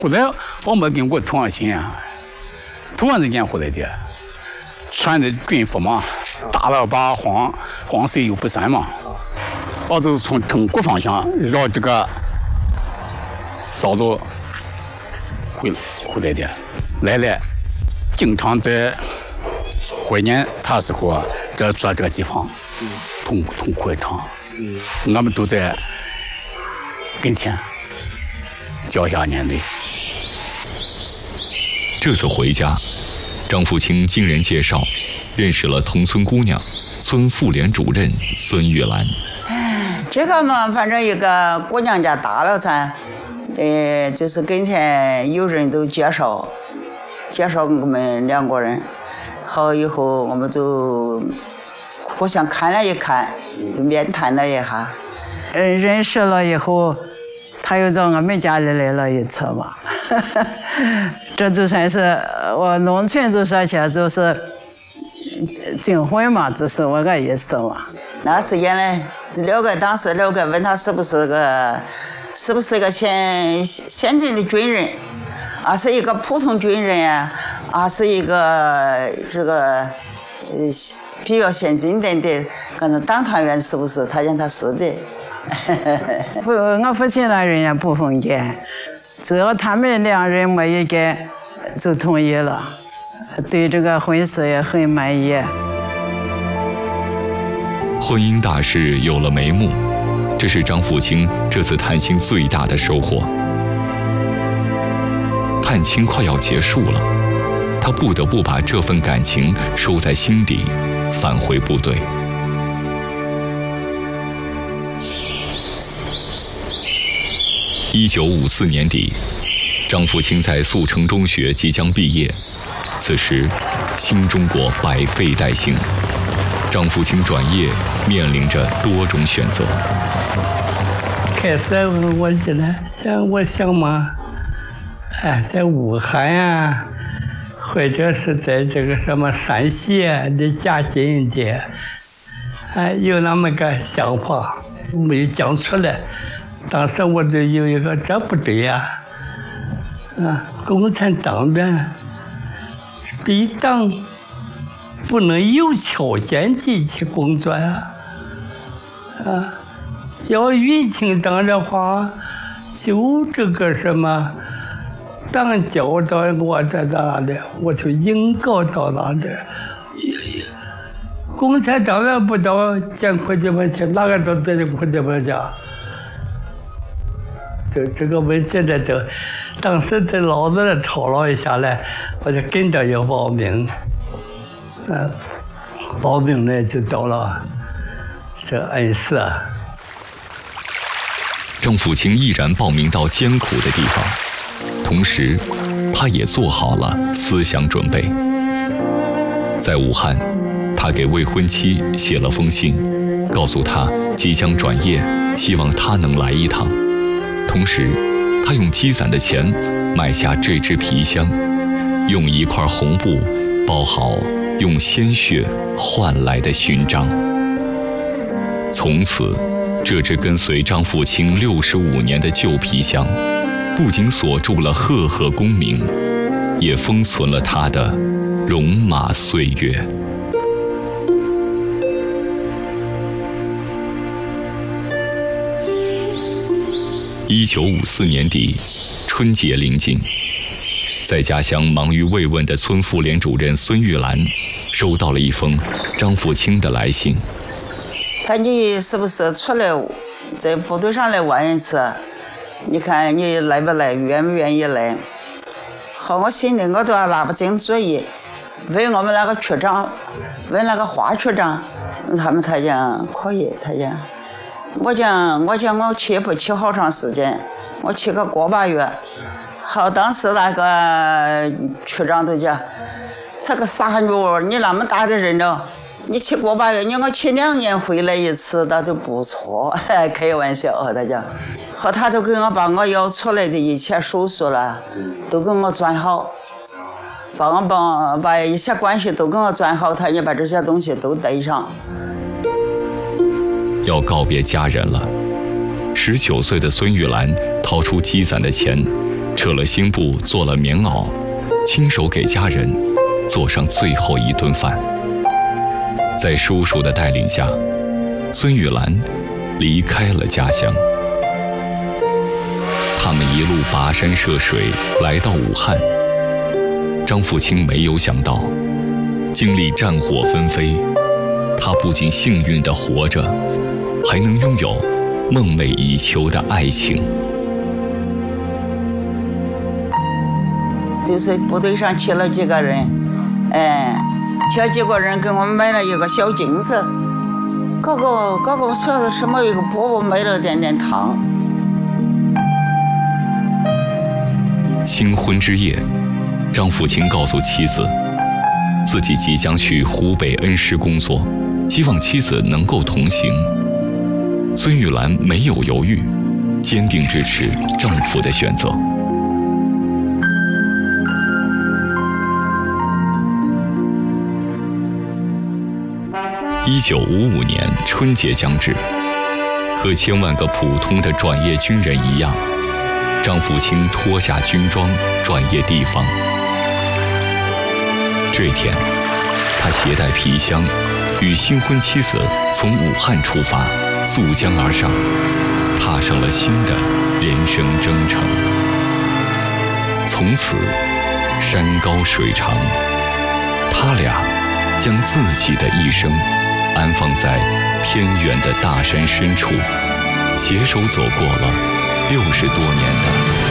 后来我没跟我同样心啊，突然之间回来的，穿着军服嘛，大了把黄色又不散嘛，我就是从腾国方向绕这个道路回来的，来了，经常在怀念他时候啊，这个地方，痛快场，我们都在跟前脚下眼泪。 这次回家，张富清经人介绍，认识了同村姑娘，村妇联主任孙玉兰。 这个嘛，反正一个姑娘家大了噻，就是跟前有人都介绍我们两个人，好以后我们就互相看了一看，就面谈了一下。认识了以后，他又到我们家里来了一次嘛。这就算是我农村就说起来就是订婚嘛，就是我个意思嘛。那时间呢，当时六个问他是不是个先进的军人，啊是一个普通军人呀，啊是一个这个比较先进点的，可能党团员是不是？他讲他是的。我父亲那人也不封建，只要他们两人没意见，就同意了，对这个婚事也很满意。 婚姻大事有了眉目，这是张富清这次探亲最大的收获。探亲快要结束了，他不得不把这份感情收在心底，返回部队。1954年底，张富清在速成中学即将毕业，此时新中国百废待兴，张富清转业面临着多种选择。 开始我想嘛，在武汉啊，或者是在这个什么山西离家近一点，有那么个想法，没讲出来。当时我就有一个，这不对呀，共产党员对党不能有条件进去工作呀，要运行党的话，就这个什么，党交到我这哪里，我就应该到哪里。共产党员不到见苦地方去，哪个都在苦地方去。这个问题呢，就当时在脑子里吵了一下来，我就跟着要报名，报名呢就到了这恩施。 张富清毅然报名到艰苦的地方，同时，他也做好了思想准备。在武汉，他给未婚妻写了封信，告诉他即将转业，希望他能来一趟。同时，他用积攒的钱买下这只皮箱，用一块红布包好用鲜血换来的勋章。从此，这只跟随张富清65年的旧皮箱，不仅锁住了赫赫功名，也封存了他的戎马岁月。1954年底，春节临近，在家乡忙于慰问的村妇联主任孙玉兰，收到了一封张富清的来信。 他你是不是出来在部队上来玩一次？你看你来不来，愿不愿意来？好，我心里我都还拿不定主意。问我们那个区长，问那个华区长，他讲可以，他讲。我讲我去不去好长时间，我去个8月。好，当时那个区长都讲，他个傻女儿，你那么大的人了，你去8月，你我去2年回来一次，那就不错。开玩笑，他讲。好，他都给我把我要出来的一切手续了，都给我转好，把一切关系都给我转好，他也把这些东西都带上。 要告别家人了，19岁的孙玉兰掏出积攒的钱， 扯了新布，做了棉袄，亲手给家人做上最后一顿饭。在叔叔的带领下，孙玉兰离开了家乡。他们一路跋山涉水来到武汉。张富清没有想到，经历战火纷飞，他不仅幸运地活着，还能拥有梦寐以求的爱情。 就是部队上去了几个人，去了几个人给我们买了一个小镜子，搞个说是什么一个饽饽买了点点糖。 新婚之夜，张富清告诉妻子，自己即将去湖北恩施工作，希望妻子能够同行。孙玉兰没有犹豫，坚定支持丈夫的选择。1955年春节将至，和千万个普通的转业军人一样，张富清脱下军装，转业地方。这一天，他携带皮箱，与新婚妻子从武汉出发，溯江而上，踏上了新的人生征程。从此，山高水长，他俩将自己的一生安放在偏远的大山深处，携手走过了60多年的